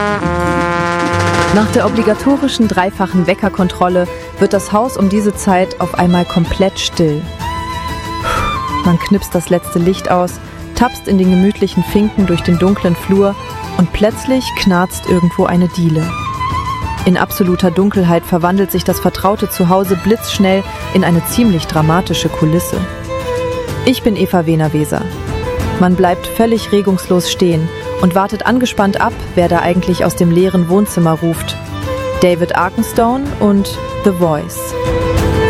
Nach der obligatorischen dreifachen Weckerkontrolle wird das Haus um diese Zeit auf einmal komplett still. Man knipst das letzte Licht aus, tapst in den gemütlichen Finken durch den dunklen Flur und plötzlich knarzt irgendwo eine Diele. In absoluter Dunkelheit verwandelt sich das vertraute Zuhause blitzschnell in eine ziemlich dramatische Kulisse. Ich bin Eva Wehner-Weser. Man bleibt völlig regungslos stehen und wartet angespannt ab, wer da eigentlich aus dem leeren Wohnzimmer ruft. David Arkenstone und The Voice.